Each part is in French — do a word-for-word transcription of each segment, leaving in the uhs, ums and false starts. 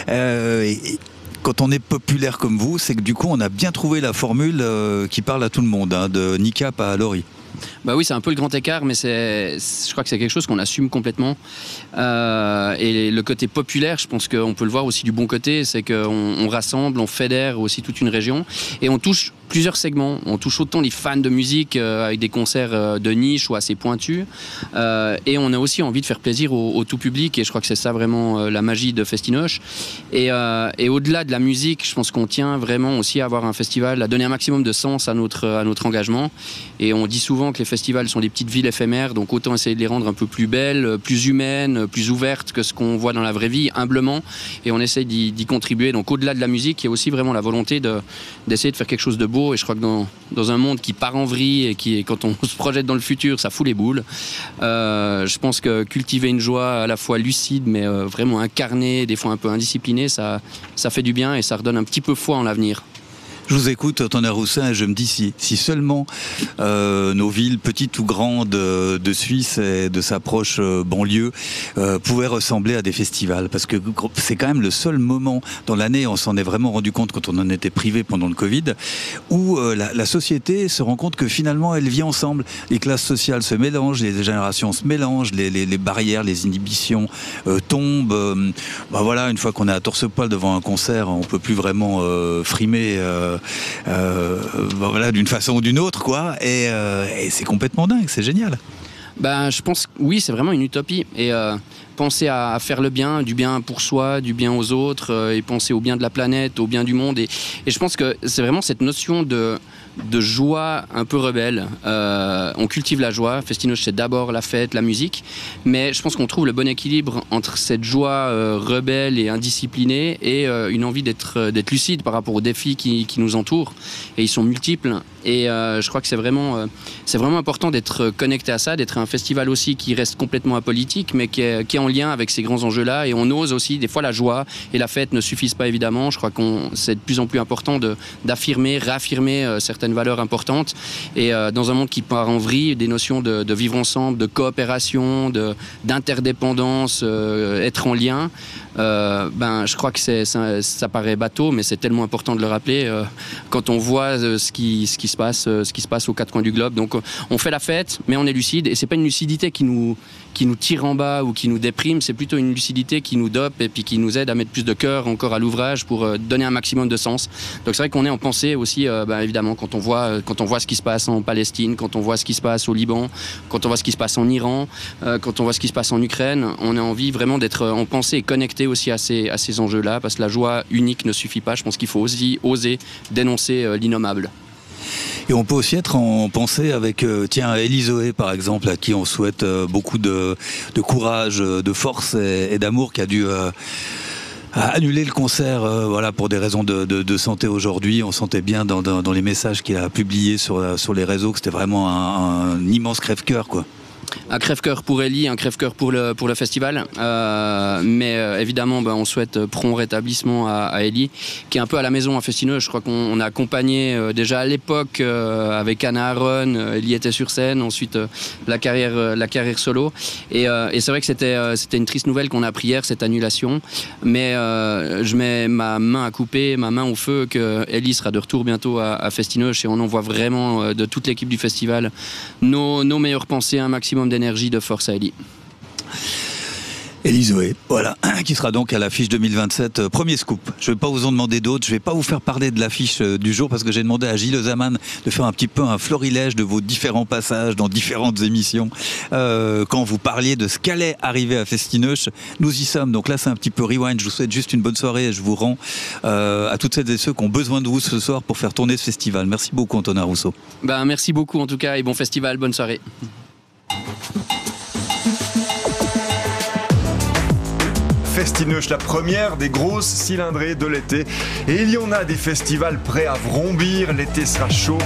Euh, et, Quand on est populaire comme vous, c'est que du coup on a bien trouvé la formule euh, qui parle à tout le monde, hein, de Nicap à Laurie. Bah oui, c'est un peu le grand écart, mais c'est, je crois que c'est quelque chose qu'on assume complètement. Euh, et le côté populaire, je pense qu'on peut le voir aussi du bon côté, c'est qu'on on rassemble, on fédère aussi toute une région et on touche plusieurs segments. On touche autant les fans de musique euh, avec des concerts euh, de niche ou assez pointus, euh, et on a aussi envie de faire plaisir au, au tout public. Et je crois que c'est ça vraiment euh, la magie de Festinoche. Et, euh, et au-delà de la musique, je pense qu'on tient vraiment aussi à avoir un festival, à donner un maximum de sens à notre à notre engagement. Et on dit souvent que les festivals sont des petites villes éphémères, donc autant essayer de les rendre un peu plus belles, plus humaines, plus ouvertes que ce qu'on voit dans la vraie vie, humblement. Et on essaye d'y, d'y contribuer. Donc au-delà de la musique, il y a aussi vraiment la volonté de, d'essayer de faire quelque chose de beau. Et je crois que dans, dans un monde qui part en vrille et qui, quand on se projette dans le futur, ça fout les boules. Euh, je pense que cultiver une joie à la fois lucide, mais euh, vraiment incarnée, des fois un peu indisciplinée, ça, ça fait du bien et ça redonne un petit peu foi en l'avenir. Je vous écoute, Tonnerre Roussin, et je me dis si, si seulement euh, nos villes, petites ou grandes, euh, de Suisse et de sa proche euh, banlieue, euh, pouvaient ressembler à des festivals. Parce que c'est quand même le seul moment dans l'année, on s'en est vraiment rendu compte quand on en était privé pendant le Covid, où euh, la, la société se rend compte que finalement elle vit ensemble. Les classes sociales se mélangent, les générations se mélangent, les, les, les barrières, les inhibitions euh, tombent. Euh, bah voilà, une fois qu'on est à torse-poil devant un concert, on peut plus vraiment euh, frimer. Euh, Euh, ben voilà, d'une façon ou d'une autre, quoi. Et, euh, et c'est complètement dingue, c'est génial. Ben, je pense que oui, c'est vraiment une utopie. Et euh, penser à, à faire le bien, du bien pour soi, du bien aux autres, euh, et penser au bien de la planète, au bien du monde. Et, et je pense que c'est vraiment cette notion de, de joie un peu rebelle. Euh, on cultive la joie. Festinoche, c'est d'abord la fête, la musique. Mais je pense qu'on trouve le bon équilibre entre cette joie euh, rebelle et indisciplinée et euh, une envie d'être, d'être lucide par rapport aux défis qui, qui nous entourent. Et ils sont multiples. Et euh, je crois que c'est vraiment, euh, c'est vraiment important d'être connecté à ça, d'être un festival aussi qui reste complètement apolitique, mais qui est, qui est en lien avec ces grands enjeux-là. Et on ose aussi, des fois la joie et la fête ne suffisent pas évidemment. Je crois que c'est de plus en plus important de, d'affirmer, réaffirmer euh, certaines valeurs importantes. Et euh, dans un monde qui part en vrille, des notions de, de vivre ensemble, de coopération, de, d'interdépendance, euh, être en lien, euh, ben, je crois que c'est, ça, ça paraît bateau, mais c'est tellement important de le rappeler euh, quand on voit euh, ce qui, ce qui se passe, euh, ce qui se passe aux quatre coins du globe. Donc on fait la fête, mais on est lucide, et c'est pas une lucidité qui nous, qui nous tire en bas ou qui nous déprime, c'est plutôt une lucidité qui nous dope et puis qui nous aide à mettre plus de cœur encore à l'ouvrage pour euh, donner un maximum de sens. Donc c'est vrai qu'on est en pensée aussi, euh, ben, évidemment, quand on voit, euh, quand on voit ce qui se passe en Palestine, quand on voit ce qui se passe au Liban, quand on voit ce qui se passe en Iran, euh, quand on voit ce qui se passe en Ukraine, on a envie vraiment d'être en pensée et connecté aussi à ces, à ces enjeux-là, parce que la joie unique ne suffit pas. Je pense qu'il faut aussi oser dénoncer euh, l'innommable. Et on peut aussi être en pensée avec, euh, tiens, Élie Zoé par exemple, à qui on souhaite euh, beaucoup de, de courage, de force et, et d'amour, qui a dû euh, annuler le concert euh, voilà, pour des raisons de, de, de santé aujourd'hui. On sentait bien dans, dans, dans les messages qu'il a publiés sur, sur les réseaux que c'était vraiment un, un immense crève-cœur, quoi. Un crève-cœur pour Élie, un crève-cœur pour le, pour le festival. Euh, mais euh, évidemment, ben, on souhaite prompt rétablissement à, à Élie, qui est un peu à la maison à Festinoche. Je crois qu'on on a accompagné euh, déjà à l'époque euh, avec Anna Aaron. Euh, Élie était sur scène, ensuite euh, la, carrière, euh, la carrière solo. Et, euh, et c'est vrai que c'était, euh, c'était une triste nouvelle qu'on a appris hier, cette annulation. Mais euh, je mets ma main à couper, ma main au feu, que Élie sera de retour bientôt à, à Festinoche. Et on envoie vraiment euh, de toute l'équipe du festival nos, nos meilleures pensées, un maximum d'énergie, de force à Élie. Élie Zoé, voilà, qui sera donc à l'affiche deux mille vingt-sept. Euh, premier scoop. Je ne vais pas vous en demander d'autres, je ne vais pas vous faire parler de l'affiche euh, du jour parce que j'ai demandé à Gilles Zaman de faire un petit peu un florilège de vos différents passages dans différentes émissions. Euh, quand vous parliez de ce qu'allait arriver à Festinoche, nous y sommes. Donc là, c'est un petit peu rewind. Je vous souhaite juste une bonne soirée et je vous rends euh, à toutes celles et ceux qui ont besoin de vous ce soir pour faire tourner ce festival. Merci beaucoup, Antonin Rousseau. Ben, merci beaucoup en tout cas et bon festival, bonne soirée. Festinoche, la première des grosses cylindrées de l'été. Et il y en a des festivals prêts à vrombir, l'été sera chaud.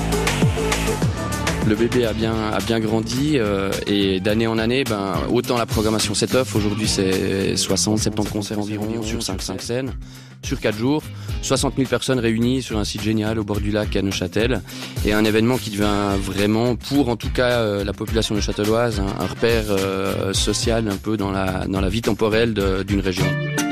Le bébé a bien, a bien grandi euh, et d'année en année, ben, autant la programmation s'étoffe. Aujourd'hui, c'est soixante, soixante-dix concerts environ sur cinq, cinq scènes, sur quatre jours. soixante mille personnes réunies sur un site génial au bord du lac à Neuchâtel. Et un événement qui devient vraiment, pour en tout cas euh, la population neuchâteloise, un, un repère euh, social un peu dans la, dans la vie temporelle de, d'une région.